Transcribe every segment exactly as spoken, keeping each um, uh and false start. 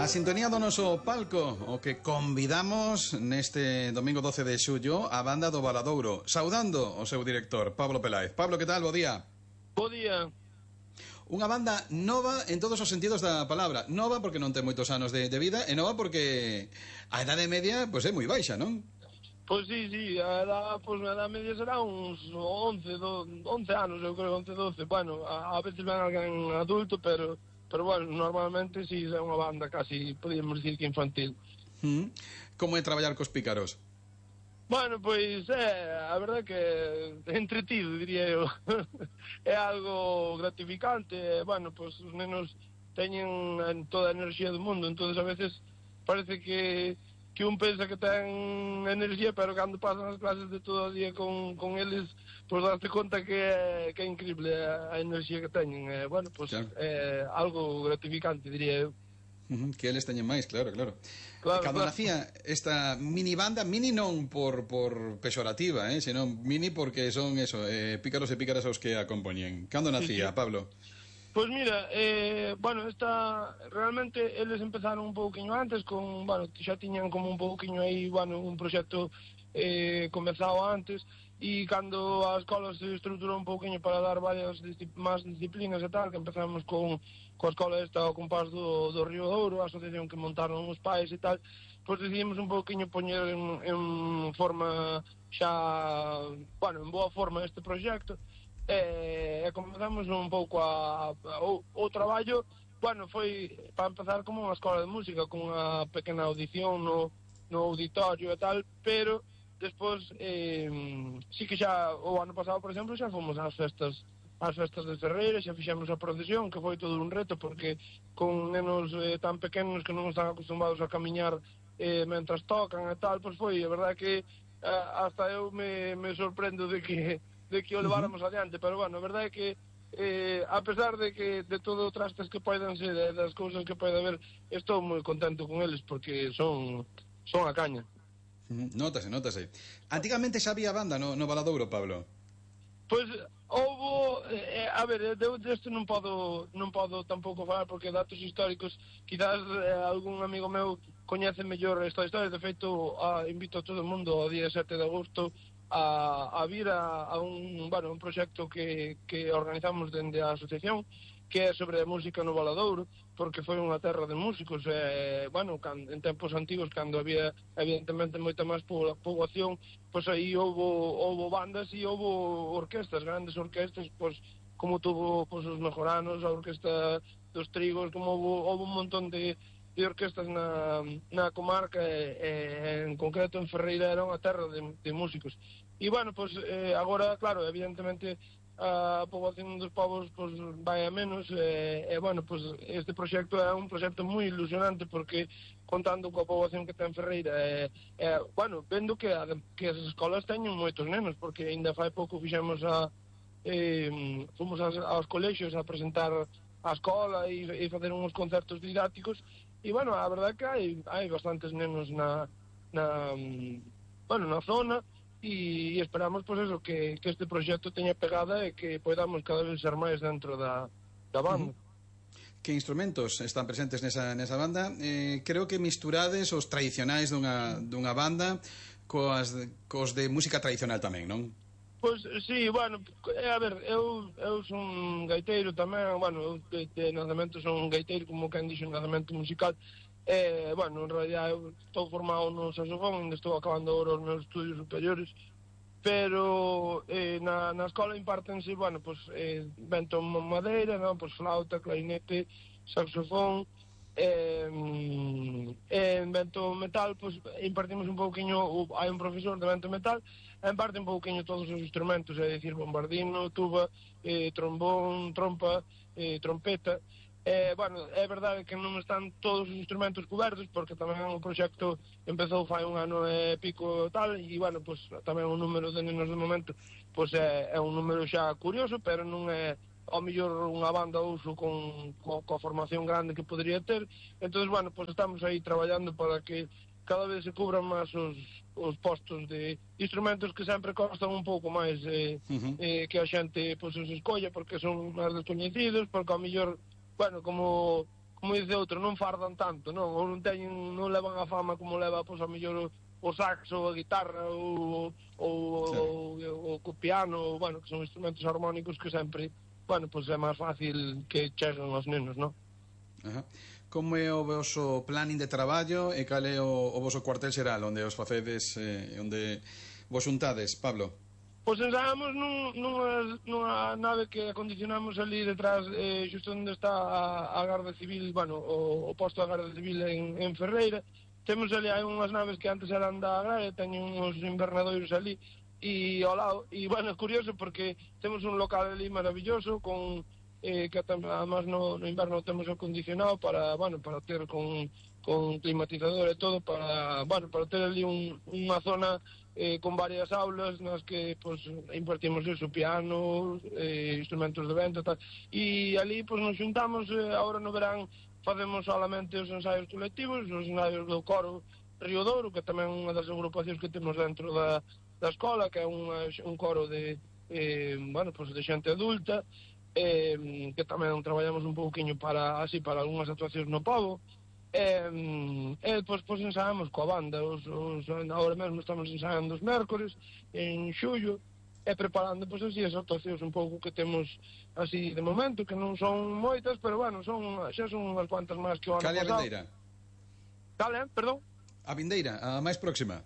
A sintonía do noso palco, o que convidamos neste domingo doce de xullo a banda do Valadouro, saudando o seu director, Pablo Peláez. Pablo, que tal? Bo día. Bo día. Unha banda nova en todos os sentidos da palabra. Nova porque non ten moitos anos de, de vida, e nova porque a edade media pois é moi baixa, non? Pois sí, sí, a edad, pois, a edad media será uns once, once anos, eu creo, once, doce. Bueno, a, a veces ven alguén adulto, pero... Pero, bueno, normalmente si é unha banda casi, podíamos dicir que infantil. Mm. Como é traballar cos pícaros? Bueno, pois é, a verdade que é entretido, diría eu. É algo gratificante, bueno, pois os nenos teñen toda a enerxía do mundo, entonces a veces parece que que un pensa que ten enerxía, pero cando pasan as clases de todo o día con, con eles, pois daste conta que é, que é increíble a, a enerxía que teñen. Eh, bueno, pois claro, é algo gratificante, diría eu. Uh-huh, que eles teñen máis, claro, claro. Claro, Cando claro. nacía esta mini banda, mini non por, por pejorativa, eh, senón mini porque son eso, eh, pícaros e pícaras os que a compoñen. Cando nacía, sí, sí. Pablo? Pois mira, eh, bueno, esta, realmente eles empezaron un pouquiño antes con, bueno, xa tiñan como un pouquiño aí, bueno, un proxecto eh, comezado antes, e cando a escola se estruturou un pouquiño para dar varias discip máis disciplinas e tal, que empezamos con coa escola esta ao compás do, do Río Douro, a asociación que montaron os pais e tal, pois decidimos un pouquiño poñer en, en forma xa, bueno, en boa forma este proxecto. E, e comenzamos un pouco a, a, o, o traballo, bueno, foi para empezar como unha escola de música, con unha pequena audición no, no auditorio e tal, pero despois eh, sí que xa o ano pasado, por exemplo, xa fomos ás festas ás festas de Ferreira, xa fixemos a procesión, que foi todo un reto, porque con nenos eh, tan pequenos que non están acostumbrados a camiñar eh, mentras tocan e tal, pois foi, a verdade que eh, hasta eu me, me sorprendo de que de que o leváramos uh-huh. adiante, pero bueno, a verdade é que eh, a pesar de que de todo o trastes que poidan ser, das cousas que pode haber, estou moi contento con eles porque son son a caña. Uh-huh. Nótase, nótase. Antigamente xa había banda no, no Valadouro, Pablo? Pois houbo, eh, a ver, eu desto non podo non podo tampouco falar porque datos históricos, quizás eh, algún amigo meu coñece mellor esta historia, de feito a, invito a todo o mundo ao día sete de agosto a, a vir a, a un, bueno, un proxecto que, que organizamos dende a asociación, que é sobre a música no Valadouro, porque foi unha terra de músicos, e, bueno, can, en tempos antigos, cando había evidentemente moita máis poboación, pois aí houve, houve bandas e houve orquestas, grandes orquestas, pois como tuvo pois, os Mejoranos, a orquesta dos Trigos, como houve, houve un montón de de orquestas na, na comarca, e, e en concreto en Ferreira era unha terra de, de músicos. E, bueno, pois, eh, agora, claro, evidentemente, a poboación dos povos pois, vai a menos, e, e, bueno, pois, este proxecto é un proxecto moi ilusionante, porque, contando coa poboación que ten Ferreira, e, e bueno, vendo que, a, que as escolas teñen moitos nenos, porque ainda fai pouco fixemos a, eh, fomos aos, aos colexios a presentar a escola e, e facer uns concertos didácticos. E, bueno, a verdade é que hai, hai bastantes nenos na, na, bueno, na zona, e, e esperamos, pois, eso, que, que este proxecto teña pegada e que podamos cada vez ser máis dentro da, da banda. Uh-huh. Que instrumentos están presentes nesa, nesa banda? Eh, creo que misturades os tradicionais dunha, dunha banda coas, cos de música tradicional tamén, non? Pois, sí, bueno, a ver, eu, eu son gaiteiro tamén, bueno, eu de, de nacemento son gaiteiro, como quen dixo, nacemento musical, e, bueno, en realidad eu estou formado no saxofón, ainda estou acabando agora os meus estudios superiores, pero eh, na, na escola impártense, bueno, pues, eh, vento madeira, non, pues, flauta, clarinete, saxofón, eh, en vento metal, pues, impartimos un pouquiño, hai un profesor de vento metal, imparte un pouquiño todos os instrumentos, é dicir, bombardino, tuba, eh, trombón, trompa, eh, trompeta. Eh, bueno, é verdade que non están todos os instrumentos cobertos, porque tamén o proxecto empezou fai un ano e pico tal, e, bueno, pues, tamén o número de nenos de momento, pues, é, é un número xa curioso, pero non é ao mellor unha banda uso con, con, coa formación grande que podría ter. Entón, bueno, pues estamos aí traballando para que cada vez se cubran máis os, os postos de instrumentos que sempre costan un pouco máis eh, uh-huh. eh, que a xente pues, os escolla, porque son máis descoñecidos, porque ao mellor, bueno, como como dice outro, non fardan tanto, non? Ou non teñen, non levan a fama como leva, pois, a mellor o, o saxo, a guitarra, ou, ou, claro. o, o, o piano, bueno, que son instrumentos armónicos que sempre, bueno, pois é máis fácil que cheguen aos nenos, non? Ajá. Como é o vosso planning de traballo e cal é o, o voso cuartel xeral onde os facedes, eh, onde vos xuntades, Pablo? Pois ensaiamos nun, nunha, nunha nave que acondicionamos ali detrás, eh, xusto onde está a, a Garda Civil, bueno, o, o posto da Garda Civil en, en Ferreira. Temos ali, hai unhas naves que antes eran da Agraria, teñen uns invernadoiros ali, e ao lado, e bueno, é curioso porque temos un local ali maravilloso, con, eh, que además no, no inverno temos acondicionado para, bueno, para ter con, con climatizador e todo, para, bueno, para ter ali un, unha zona eh, con varias aulas nas que pues, impartimos eso, piano, eh, instrumentos de vento e tal, e ali pues, nos xuntamos, eh, agora no verán facemos solamente os ensaios colectivos, os ensaios do coro Río Douro, que tamén é unha das agrupacións que temos dentro da, da escola, que é unha, un coro de, eh, bueno, pues, de xente adulta, eh, que tamén traballamos un pouquiño para, así, para algunhas actuacións no pobo. E, e pois, pois ensaiamos coa banda, os, os, agora mesmo estamos ensaiando os mércores en xullo e preparando pois así as actuacións un pouco que temos así de momento, que non son moitas, pero bueno, son, xa son unhas cuantas máis que o ano pasado. Cale a vindeira? Cale, perdón? A vindeira, a máis próxima.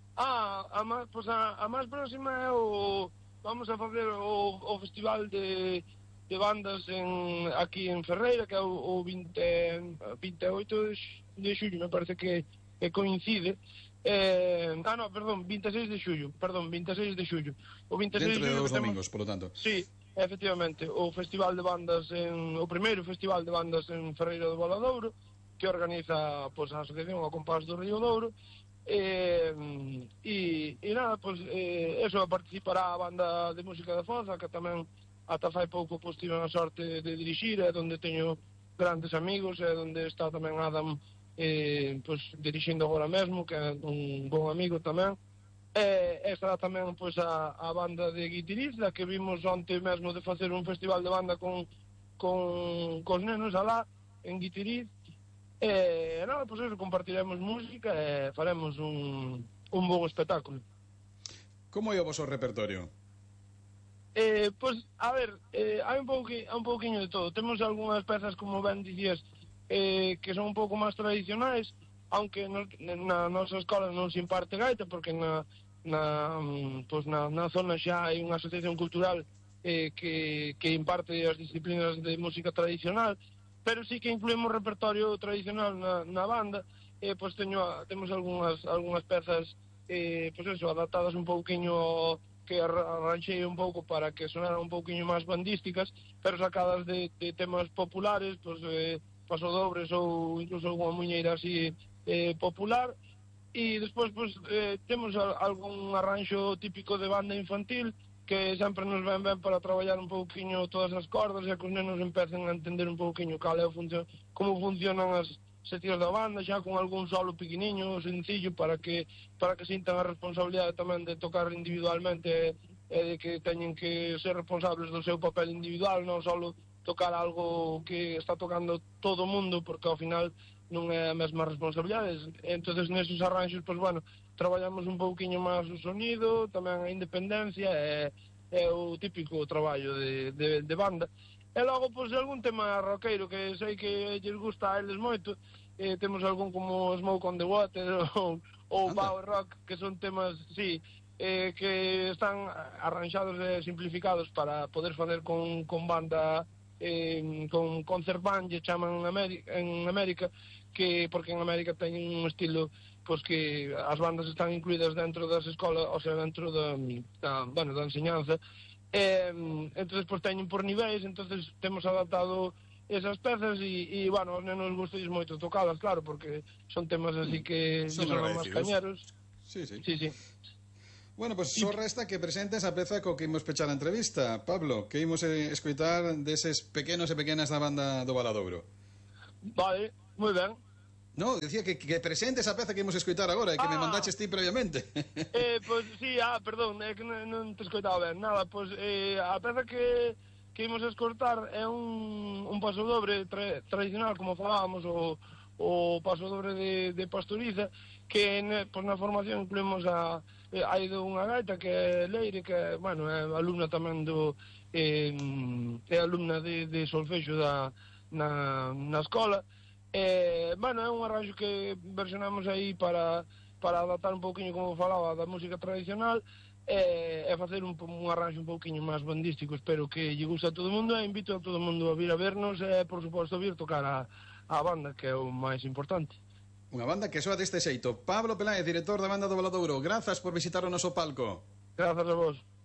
Ah, a máis, pois a, a máis próxima é o, vamos a facer o, o festival de de bandas en, aquí en Ferreira, que é o, o vinte, vinte e oito de xullo, me parece que, que coincide. Eh, ah, no, perdón, vinte e seis de xullo, perdón, vinte e seis de xullo. O vinte e seis Dentro de dos domingos, temos, polo tanto. Sí, efectivamente, o festival de bandas, en, o primeiro festival de bandas en Ferreira do Valadouro, que organiza pois, a Asociación ao Compás do Río Douro, e, e, e nada, pois, eh, eso participará a banda de música da Foza, que tamén ata fai pouco pois tive a sorte de dirixir, é onde teño grandes amigos, é onde está tamén Adam eh, pois, dirixindo agora mesmo, que é un bon amigo tamén. E estará tamén pois a, a banda de Guitiriz, da que vimos onte mesmo de facer un festival de banda con, con cos nenos alá, en Guitiriz. E nada, pois eso, compartiremos música e faremos un, un bon espectáculo. Como é o voso repertorio? Eh, pois, a ver, eh, hai un, pouqui, un pouquiño de todo. Temos algunhas pezas, como ben dicías, eh, que son un pouco máis tradicionais, aunque nos, na nosa escola non se imparte gaita, porque na, na, pois na, na zona xa hai unha asociación cultural eh, que, que imparte as disciplinas de música tradicional, pero sí que incluímos repertorio tradicional na, na banda. Eh, pois teño, temos algunhas, algunhas pezas eh, pois eso, adaptadas un pouquiño ao que arranxei un pouco para que sonaran un pouquiño máis bandísticas, pero sacadas de, de temas populares, pois, eh, pasodobres ou incluso alguna muñeira así eh, popular. E despois pois, eh, temos a, algún arranxo típico de banda infantil que sempre nos ven ben para traballar un pouquiño todas as cordas e que os nenos empecen a entender un pouquiño cal é o funcio, como funcionan as seccións da banda, xa con algún solo pequeniño, sencillo, para que para que sintan a responsabilidade tamén de tocar individualmente e de que teñen que ser responsables do seu papel individual, non só tocar algo que está tocando todo o mundo, porque ao final non é a mesma responsabilidade. Entonces neses arranxos, pois bueno, traballamos un pouquiño máis o sonido, tamén a independencia e, e o típico traballo de, de, de banda. E logo, pois, algún tema roqueiro que sei que lles gusta a eles moito, eh, temos algún como Smoke on the Water ou, ou Power Rock, que son temas, sí, eh, que están arranxados e simplificados para poder facer con, con banda, eh, con concert band, lle chaman en América, en América, que porque en América teñen un estilo pois que as bandas están incluídas dentro das escolas, ou sea, dentro da, da, bueno, da enseñanza. Eh, entonces pois teñen por niveis, entonces temos adaptado esas pezas e, e bueno, aos nenos gustais moito tocalas, claro, porque son temas así que son son máis cañeros. Sí, sí. Sí, sí. Bueno, pois pues, só resta que presentes a peza co que imos pechar a entrevista. Pablo, que imos eh, escoitar deses pequenos e pequenas da banda do Valadouro. Vale, moi ben. No, decía que, que presentes a peza que imos escoitar agora e que ah. me mandaches ti previamente. eh, pois, pues, sí, ah, perdón, é que non, non te escoitaba ben. Nada, pois, pues, eh, a peza que que imos a escortar é un, un paso dobre tra, tradicional, como falábamos, o, o paso dobre de, de Pastoriza, que ne, pues, na formación incluímos a eh, hai unha gaita que é Leire, que bueno, é alumna tamén do eh, é alumna de, de solfexo da, na, na escola. Eh, bueno, é un arranxo que versionamos aí para, para adaptar un pouquinho, como falaba, da música tradicional, e, e facer un, un arranxo un pouquinho máis bandístico. Espero que lle guste a todo o mundo, e invito a todo o mundo a vir a vernos e, por suposto, a vir tocar a, a banda, que é o máis importante. Unha banda que soa deste xeito. Pablo Peláez, director da banda do Valadouro, grazas por visitar o noso palco. Grazas a vos.